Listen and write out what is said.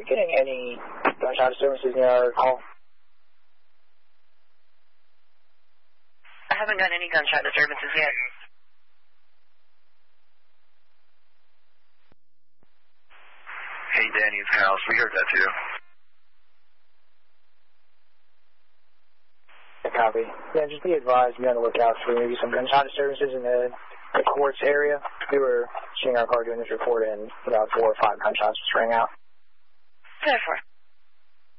getting any gunshot disturbances near our call? I haven't gotten any gunshot disturbances yet. Hey, Danny's house. We heard that too. Copy. Yeah, just be advised, be on the lookout for maybe some gunshot disturbances in the Quartz area. We were seeing our car doing this report, and about 4 or 5 gunshots just rang out. 10-4.